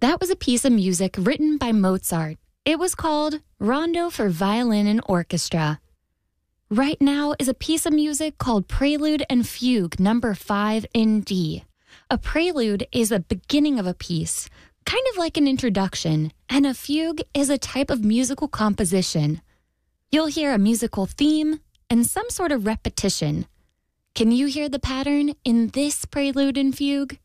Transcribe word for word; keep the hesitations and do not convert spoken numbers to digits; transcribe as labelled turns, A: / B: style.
A: That was a piece of music written by Mozart. It was called Rondo for Violin and Orchestra. Right now is a piece of music called Prelude and Fugue number five in D. A prelude is a beginning of a piece, kind of like an introduction, and a fugue is a type of musical composition. You'll hear a musical theme and some sort of repetition. Can you hear the pattern in this prelude and fugue?